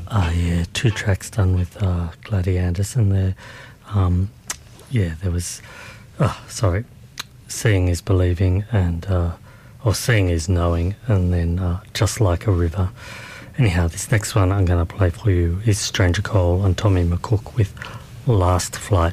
Yeah, two tracks done with Gladys Anderson there. There was, Seeing is Believing and, or Seeing is Knowing, and then Just Like a River. Anyhow, this next one I'm going to play for you is Stranger Cole and Tommy McCook with Last Flight.